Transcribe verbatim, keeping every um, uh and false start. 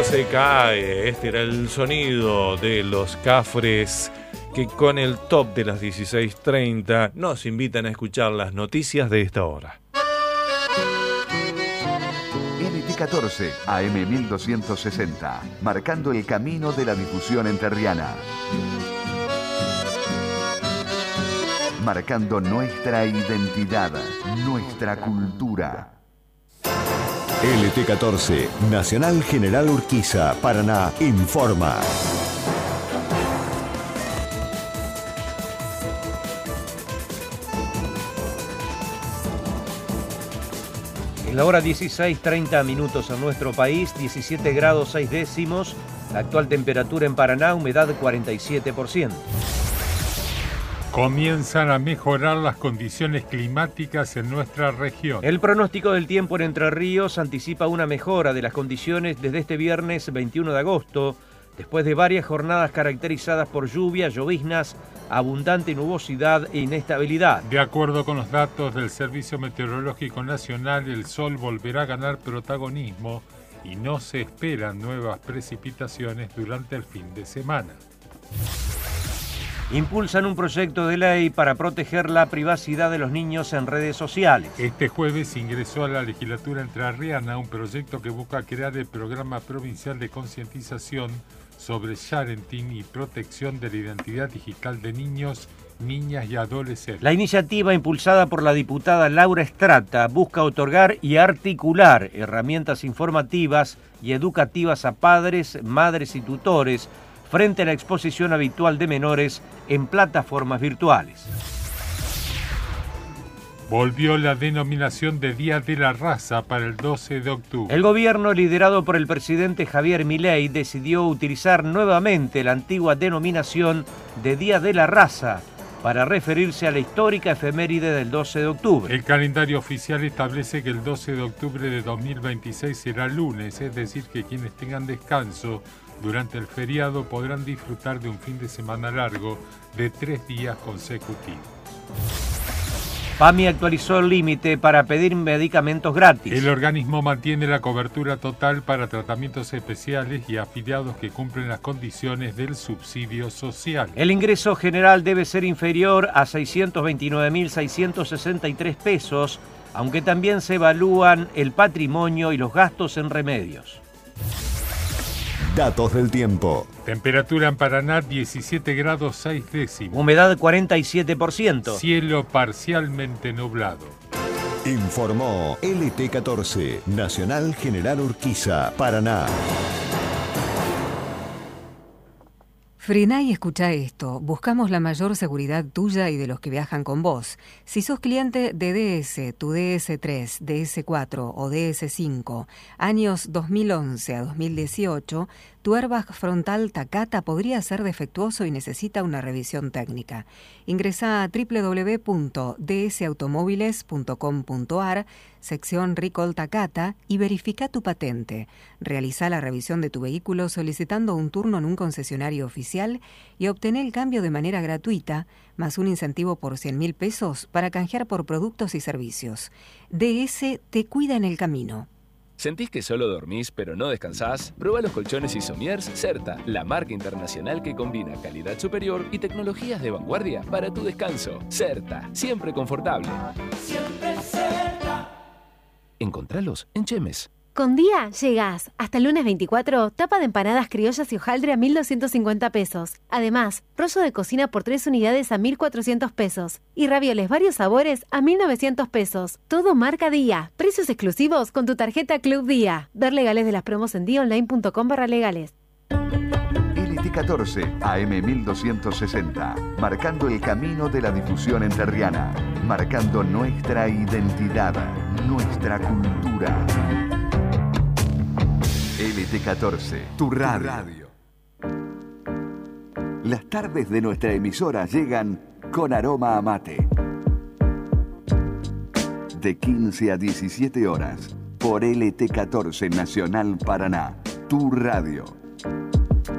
se cae. Este era el sonido de los Cafres, que con el top de las dieciséis treinta nos invitan a escuchar las noticias de esta hora. L T catorce, A M mil doscientos sesenta, marcando el camino de la difusión entrerriana. Marcando nuestra identidad, nuestra cultura. L T catorce, Nacional General Urquiza, Paraná, informa. En la hora dieciséis treinta minutos en nuestro país, diecisiete grados seis décimos, la actual temperatura en Paraná, humedad cuarenta y siete por ciento. Comienzan a mejorar las condiciones climáticas en nuestra región. El pronóstico del tiempo en Entre Ríos anticipa una mejora de las condiciones desde este viernes veintiuno de agosto, después de varias jornadas caracterizadas por lluvia, lloviznas, abundante nubosidad e inestabilidad. De acuerdo con los datos del Servicio Meteorológico Nacional, el sol volverá a ganar protagonismo y no se esperan nuevas precipitaciones durante el fin de semana. Impulsan un proyecto de ley para proteger la privacidad de los niños en redes sociales. Este jueves ingresó a la legislatura entrerriana un proyecto que busca crear el Programa Provincial de Concientización sobre Sharenting y protección de la identidad digital de niños, niñas y adolescentes. La iniciativa, impulsada por la diputada Laura Estrata, busca otorgar y articular herramientas informativas y educativas a padres, madres y tutores frente a la exposición habitual de menores en plataformas virtuales. Volvió la denominación de Día de la Raza para el doce de octubre. El gobierno, liderado por el presidente Javier Milei, decidió utilizar nuevamente la antigua denominación de Día de la Raza para referirse a la histórica efeméride del doce de octubre. El calendario oficial establece que el doce de octubre de dos mil veintiséis será lunes, es decir, que quienes tengan descanso durante el feriado podrán disfrutar de un fin de semana largo de tres días consecutivos. PAMI actualizó el límite para pedir medicamentos gratis. El organismo mantiene la cobertura total para tratamientos especiales y afiliados que cumplen las condiciones del subsidio social. El ingreso general debe ser inferior a seiscientos veintinueve mil seiscientos sesenta y tres pesos, aunque también se evalúan el patrimonio y los gastos en remedios. Datos del tiempo. Temperatura en Paraná diecisiete grados seis décimos. Humedad cuarenta y siete por ciento. Cielo parcialmente nublado. Informó L T catorce, Nacional General Urquiza, Paraná. Frená y escuchá esto. Buscamos la mayor seguridad tuya y de los que viajan con vos. Si sos cliente de D S, tu D S tres, D S cuatro o D S cinco, años dos mil once a dos mil dieciocho, tu airbag frontal Takata podría ser defectuoso y necesita una revisión técnica. Ingresá a doble u doble u doble u punto d s automóviles punto com punto a r, sección Recall Takata, y verifica tu patente. Realizá la revisión de tu vehículo solicitando un turno en un concesionario oficial y obtené el cambio de manera gratuita, más un incentivo por cien mil pesos para canjear por productos y servicios. D S te cuida en el camino. ¿Sentís que solo dormís pero no descansás? Prueba los colchones Isomiers Certa, la marca internacional que combina calidad superior y tecnologías de vanguardia para tu descanso. Certa, siempre confortable. Siempre Certa. Encontralos en Chemes. Con Día llegás. Hasta el lunes veinticuatro, tapa de empanadas criollas y hojaldre a mil doscientos cincuenta pesos. Además, rollo de cocina por tres unidades a mil cuatrocientos pesos. Y ravioles varios sabores a mil novecientos pesos. Todo marca Día. Precios exclusivos con tu tarjeta Club Día. Ver legales de las promos en día online punto com barra legales. L T catorce, A M mil doscientos sesenta, marcando el camino de la difusión entrerriana. Marcando nuestra identidad, nuestra cultura. L T catorce, tu radio. Las tardes de nuestra emisora llegan con aroma a mate. De quince a diecisiete horas, por L T catorce Nacional Paraná, tu radio.